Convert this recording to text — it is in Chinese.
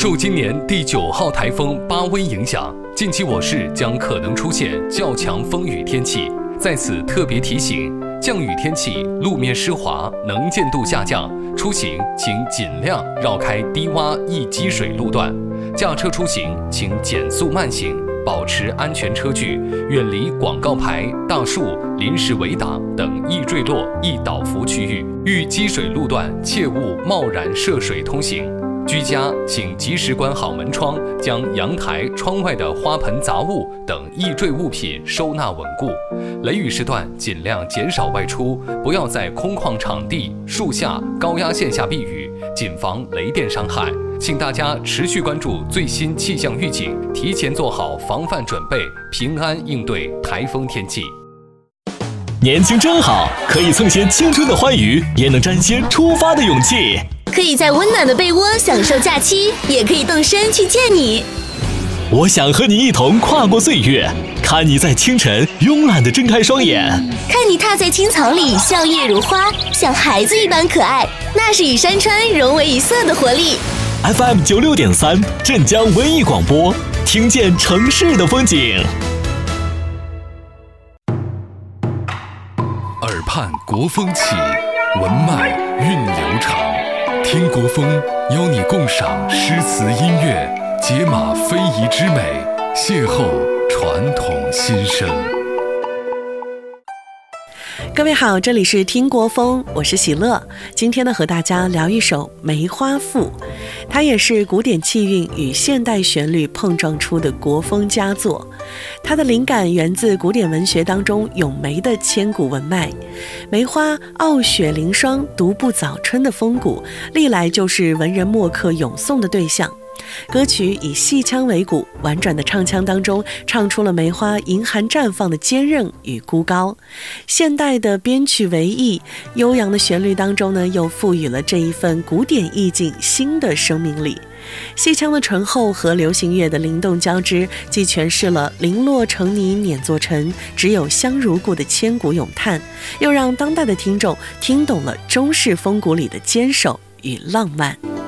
受今年第9号台风巴威影响，近期我市将可能出现较强风雨天气。在此特别提醒，降雨天气路面湿滑，能见度下降，出行请尽量绕开低洼易积水路段。驾车出行请减速慢行，保持安全车距，远离广告牌、大树、临时围挡等易坠落、易倒伏区域。遇积水路段，切勿贸然涉水通行。居家请及时关好门窗，将阳台、窗外的花盆、杂物等易坠物品收纳稳固。雷雨时段尽量减少外出，不要在空旷场地、树下、高压线下避雨，谨防雷电伤害。请大家持续关注最新气象预警，提前做好防范准备，平安应对台风天气。 年轻真好，可以蹭些青春的欢愉，也能沾些出发的勇气。 可以在温暖的被窝享受假期，也可以动身去见你。 我想和你一同跨过岁月，看你在清晨慵懒地睁开双眼， 看你踏在青草里笑靥如花，像孩子一般可爱，那是与山川融为一色的活力。 FM 96.3镇江文艺广播，听见城市的风景。 耳畔国风起，文脉韵流长。听国风，邀你共赏诗词音乐，解码非遗之美，邂逅传统新生。 各位好，这里是听国风，我是喜乐。今天呢，和大家聊一首《梅花赋》，它也是古典气韵与现代旋律碰撞出的国风佳作。它的灵感源自古典文学当中咏梅的千古文脉。梅花傲雪凌霜、独步早春的风骨，历来就是文人墨客咏颂的对象。歌曲以戏腔为鼓，婉转的唱腔当中唱出了梅花迎寒绽放的坚韧与孤高。现代的编曲为意，悠扬的旋律当中呢，又赋予了这一份古典意境新的生命力。戏腔的醇厚和流行乐的灵动交织，既诠释了零落成泥碾作尘，只有香如故的千古咏叹，又让当代的听众听懂了中式风骨里的坚守与浪漫。